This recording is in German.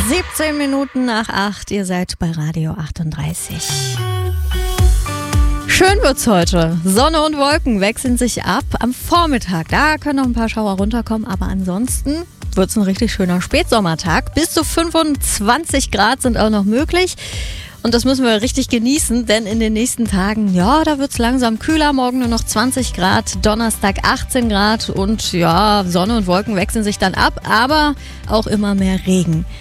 17 Minuten nach 8, ihr seid bei Radio 38. Schön wird's heute. Sonne und Wolken wechseln sich ab. Am Vormittag, da können noch ein paar Schauer runterkommen, aber ansonsten wird's ein richtig schöner Spätsommertag. Bis zu 25 Grad sind auch noch möglich. Und das müssen wir richtig genießen, denn in den nächsten Tagen, ja, da wird's langsam kühler. Morgen nur noch 20 Grad, Donnerstag 18 Grad und ja, Sonne und Wolken wechseln sich dann ab, aber auch immer mehr Regen.